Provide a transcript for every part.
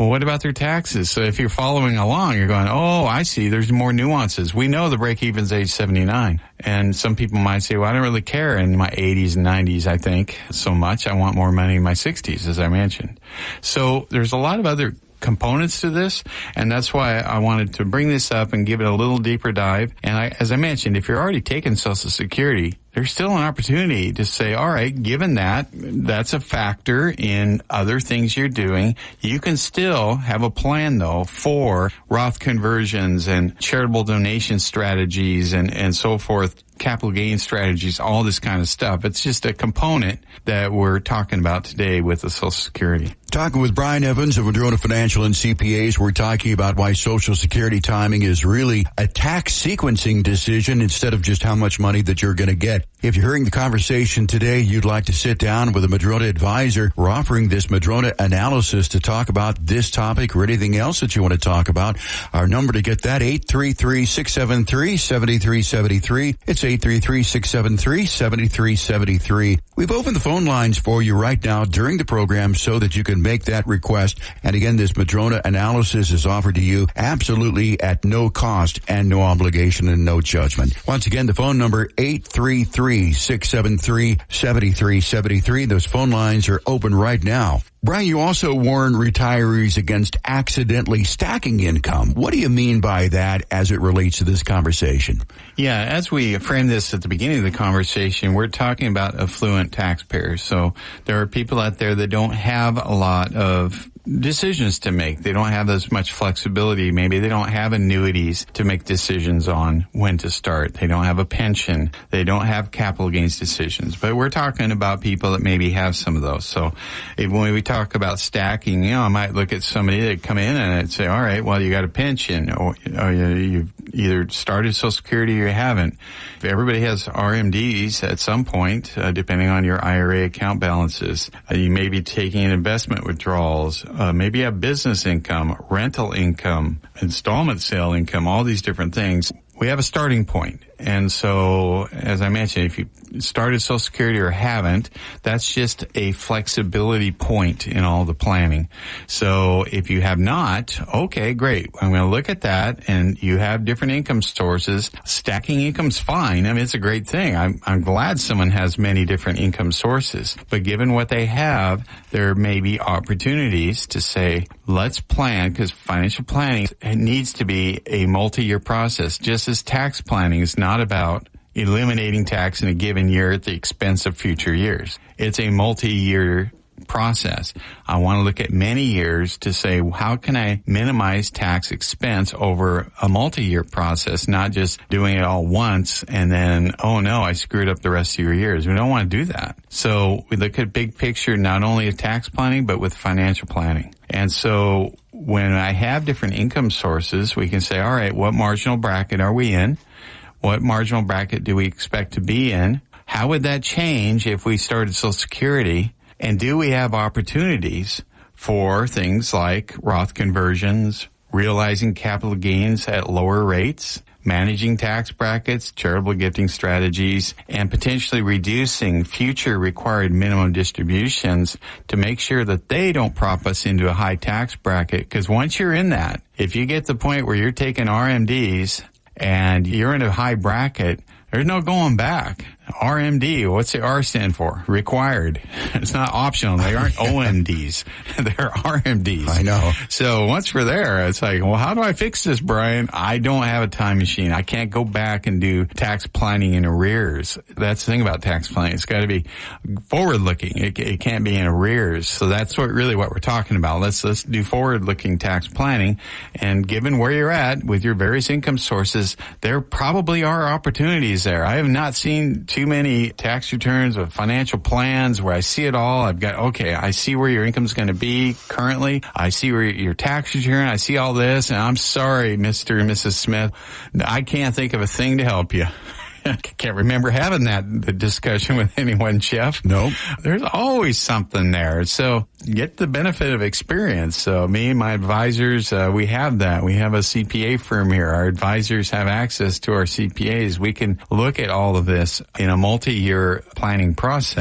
Well, what about their taxes? So if you're following along, you're going, oh, I see, there's more nuances. We know the break-even's age 79. And some people might say, well, I don't really care in my 80s and 90s, I think, so much. I want more money in my 60s, as I mentioned. So there's a lot of other components to this, and that's why I wanted to bring this up and give it a little deeper dive. And as I mentioned, if you're already taking Social Security, there's still an opportunity to say, all right, given that's a factor in other things you're doing. You can still have a plan, though, for Roth conversions and charitable donation strategies and so forth, capital gain strategies, all this kind of stuff. It's just a component that we're talking about today with the Social Security. Talking with Brian Evans of Madrona Financial and CPAs, we're talking about why Social Security timing is really a tax sequencing decision instead of just how much money that you're going to get. If you're hearing the conversation today, you'd like to sit down with a Madrona advisor. We're offering this Madrona analysis to talk about this topic or anything else that you want to talk about. Our number to get that, 833-673-7373. It's 833-673-7373. We've opened the phone lines for you right now during the program so that you can make that request. And again, this Madrona analysis is offered to you absolutely at no cost and no obligation and no judgment. Once again, the phone number, 833-673-7373. Those phone lines are open right now. Brian, you also warn retirees against accidentally stacking income. What do you mean by that as it relates to this conversation? Yeah, as we framed this at the beginning of the conversation, we're talking about affluent taxpayers. So there are people out there that don't have a lot of decisions to make. They don't have as much flexibility. Maybe they don't have annuities to make decisions on when to start. They don't have a pension. They don't have capital gains decisions. But we're talking about people that maybe have some of those. So when we talk about stacking, I might look at somebody that come in and I'd say, all right, well, you got a pension or you've either started Social Security or you haven't. If everybody has RMDs at some point, depending on your IRA account balances. You may be taking investment withdrawals. Maybe you have business income, rental income, installment sale income, all these different things. We have a starting point. And so, as I mentioned, if you started Social Security or haven't, that's just a flexibility point in all the planning. So if you have not, okay, great. I'm going to look at that, and you have different income sources. Stacking income's fine. I mean, it's a great thing. I'm glad someone has many different income sources. But given what they have, there may be opportunities to say, let's plan, because financial planning needs to be a multi-year process, just as tax planning is not about eliminating tax in a given year at the expense of future years. It's a multi-year process. I want to look at many years to say, how can I minimize tax expense over a multi-year process, not just doing it all once and then, oh no, I screwed up the rest of your years. We don't want to do that. So we look at big picture, not only of tax planning, but with financial planning. And so when I have different income sources, we can say, all right, what marginal bracket are we in? What marginal bracket do we expect to be in? How would that change if we started Social Security? And do we have opportunities for things like Roth conversions, realizing capital gains at lower rates, managing tax brackets, charitable gifting strategies, and potentially reducing future required minimum distributions to make sure that they don't prop us into a high tax bracket? Because once you're in that, if you get to the point where you're taking RMDs and you're in a high bracket, there's no going back. RMD, what's the R stand for? Required. It's not optional. They aren't OMDs. They're RMDs. I know. So once we're there, it's like, well, how do I fix this, Brian? I don't have a time machine. I can't go back and do tax planning in arrears. That's the thing about tax planning. It's got to be forward-looking. It can't be in arrears. So that's what we're talking about. Let's do forward-looking tax planning. And given where you're at with your various income sources, there probably are opportunities there. I have not seen too many tax returns with financial plans where I see it all. I see where your income's going to be currently. I see where your tax return. I see all this. And I'm sorry, Mr. and Mrs. Smith, I can't think of a thing to help you. I can't remember having the discussion with anyone, Jeff. No. There's always something there. So get the benefit of experience. So me and my advisors, we have that. We have a CPA firm here. Our advisors have access to our CPAs. We can look at all of this in a multi-year planning process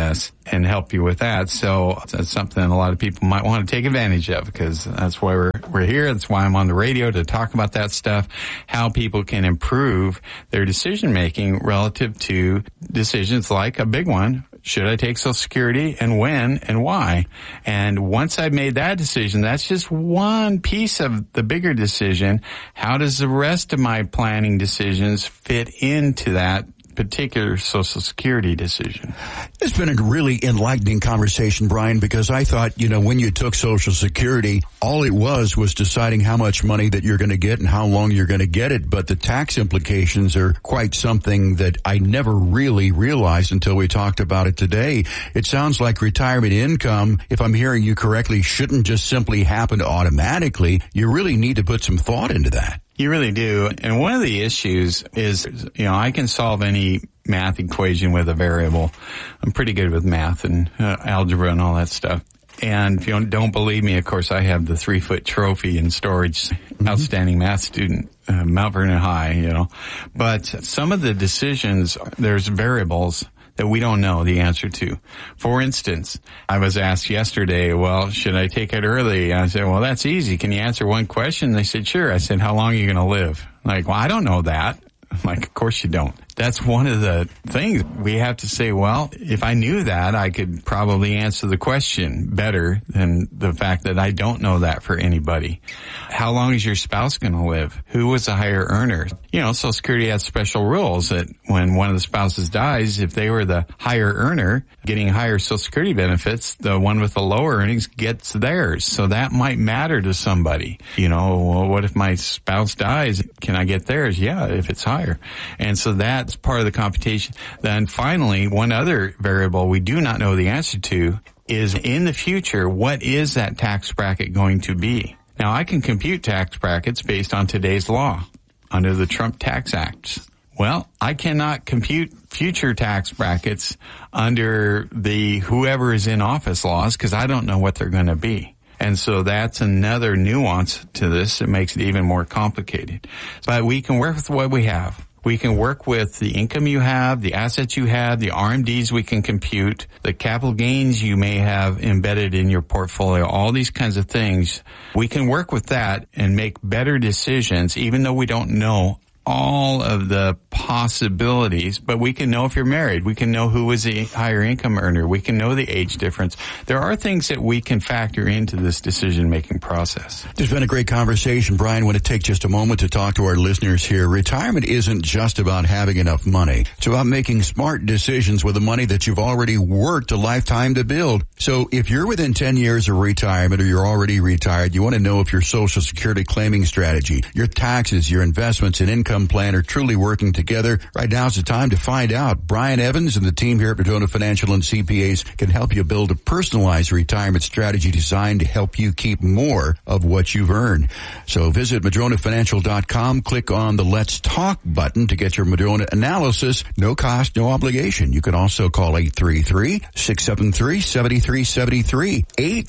and help you with that. So that's something a lot of people might want to take advantage of, because that's why we're here. That's why I'm on the radio, to talk about that stuff, how people can improve their decision making relative to decisions like a big one. Should I take Social Security, and when and why? And once I've made that decision, that's just one piece of the bigger decision. How does the rest of my planning decisions fit into that particular Social Security decision? It's been a really enlightening conversation, Brian, because I thought, when you took Social Security, all it was deciding how much money that you're going to get and how long you're going to get it. But the tax implications are quite something that I never really realized until we talked about it today. It sounds like retirement income, if I'm hearing you correctly, shouldn't just simply happen automatically. You really need to put some thought into that. You really do. And one of the issues is, I can solve any math equation with a variable. I'm pretty good with math and algebra and all that stuff. And if you don't believe me, of course, I have the 3-foot trophy in storage, outstanding math student, Mount Vernon High, But some of the decisions, there's variables that we don't know the answer to. For instance, I was asked yesterday, well, should I take it early? And I said, well, that's easy. Can you answer one question? They said, sure. I said, how long are you going to live? Like, well, I don't know that. I'm like, of course you don't. That's one of the things we have to say, well, if I knew that, I could probably answer the question better than the fact that I don't know that for anybody. How long is your spouse going to live? Who was a higher earner? Social Security has special rules that when one of the spouses dies, if they were the higher earner getting higher Social Security benefits, the one with the lower earnings gets theirs. So that might matter to somebody. Well, what if my spouse dies? Can I get theirs? Yeah, if it's higher. And so that's part of the computation. Then finally, one other variable we do not know the answer to is, in the future, what is that tax bracket going to be? Now, I can compute tax brackets based on today's law under the Trump Tax Act. Well, I cannot compute future tax brackets under the whoever is in office laws, because I don't know what they're going to be. And so that's another nuance to this that makes it even more complicated. But we can work with what we have. We can work with the income you have, the assets you have, the RMDs we can compute, the capital gains you may have embedded in your portfolio, all these kinds of things. We can work with that and make better decisions, even though we don't know all of the possibilities, but we can know if you're married. We can know who was the higher income earner. We can know the age difference. There are things that we can factor into this decision-making process. There's been a great conversation, Brian. I want to take just a moment to talk to our listeners here. Retirement isn't just about having enough money. It's about making smart decisions with the money that you've already worked a lifetime to build. So if you're within 10 years of retirement, or you're already retired, you want to know if your Social Security claiming strategy, your taxes, your investments, and income plan are truly working together. Right now is the time to find out. Brian Evans and the team here at Madrona Financial and CPAs can help you build a personalized retirement strategy designed to help you keep more of what you've earned. So visit MadronaFinancial.com, click on the Let's Talk button to get your Madrona analysis. No cost, no obligation. You can also call 833-673-7373,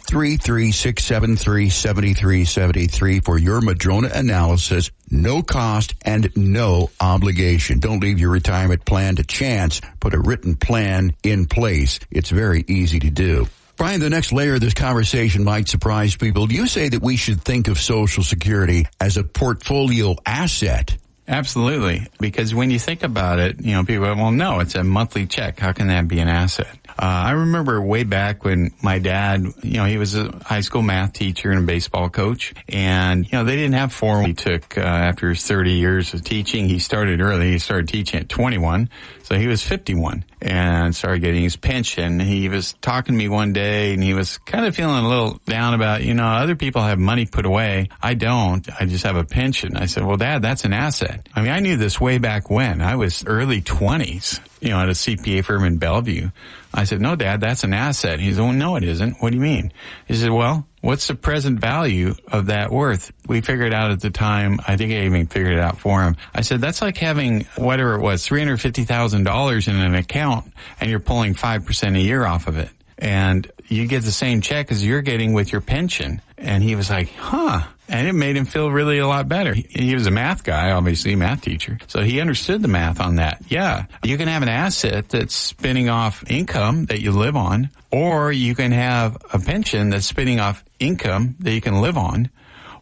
833-673-7373 for your Madrona analysis. No cost and no obligation. Don't leave your retirement plan to chance. Put a written plan in place. It's very easy to do. Brian, the next layer of this conversation might surprise people. You say that we should think of Social Security as a portfolio asset. Absolutely. Because when you think about it, people go, well, no, it's a monthly check. How can that be an asset? I remember way back when my dad, he was a high school math teacher and a baseball coach. And, they didn't have 401k. He took, after his 30 years of teaching, he started early. He started teaching at 21. So he was 51 and started getting his pension. He was talking to me one day and he was kind of feeling a little down about, other people have money put away. I don't. I just have a pension. I said, well, Dad, that's an asset. I mean, I knew this way back when. I was early 20s, at a CPA firm in Bellevue. I said, no, Dad, that's an asset. He said, well, no, it isn't. What do you mean? He said, well, what's the present value of that worth? We figured out at the time, I think I even figured it out for him. I said, that's like having whatever it was, $350,000 in an account and you're pulling 5% a year off of it. and you get the same check as you're getting with your pension. And he was like, huh. And it made him feel really a lot better. He was a math guy, obviously, math teacher. So he understood the math on that. Yeah, you can have an asset that's spinning off income that you live on, or you can have a pension that's spinning off income that you can live on.